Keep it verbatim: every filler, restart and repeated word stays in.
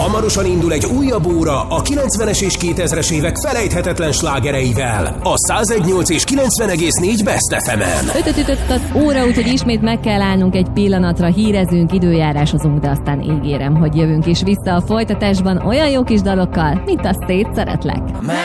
Hamarosan indul egy újabb óra a kilencvenes és kétezres évek felejthetetlen slágereivel. A száz egy nyolc és kilencven egész négy Best ef emen. Ötöt ütött az óra, úgyhogy ismét meg kell állnunk egy pillanatra, hírezünk, időjárásozunk, de aztán ígérem, hogy jövünk is vissza a folytatásban olyan jó kis dalokkal, mint a Szétszeretlek.